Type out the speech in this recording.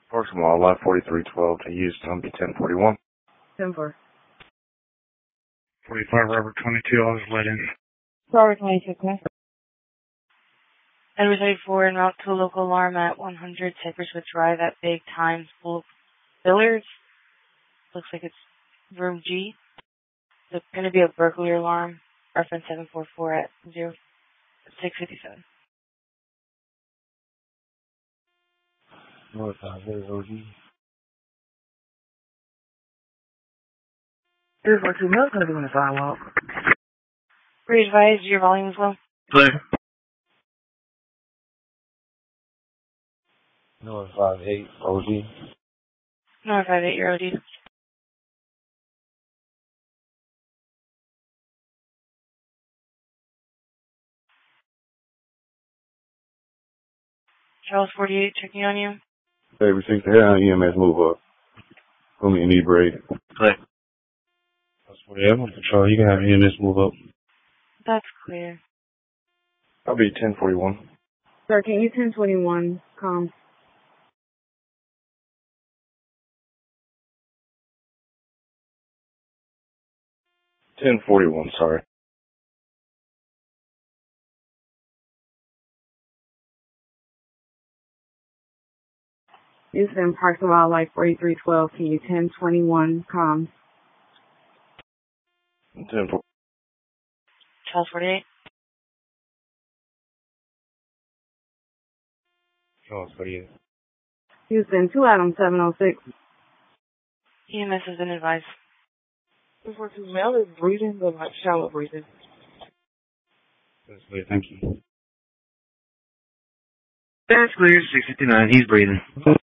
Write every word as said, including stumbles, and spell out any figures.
Parks and Wildlife, forty-three twelve to use Humvee ten forty-one. ten four. forty-five Robert twenty-two, I was let in. Robert twenty-two, okay. Edward thirty-four en route to a local alarm at one hundred Cypresswood Drive at Big Times full of Billards. Looks like it's room G. There's going to be a burglary alarm, reference seven four four at zero six fifty-seven. North five eight O G. three four two, Milk going to be on the sidewalk. Be advised, your volume is low. Clear. North five eight O G. North five eight, your O D. Charles forty-eight, checking on you. Baby six, the head E M S move up. Put me inebriated. Clear. That's forty-eight, on patrol. You can have E M S move up. That's clear. I'll be ten forty-one. Sir, can you ten twenty-one, calm? ten forty-one, sorry. Houston, Parks and Wildlife, forty-three twelve, can you ten twenty-one, calm? ten forty. Charles forty-eight. Charles forty-eight. Houston, two Adam seven oh six. E M S has been advised. three four two, male is breathing, but like shallow breathing. That's clear, thank you. That's clear, six fifty-nine, he's breathing.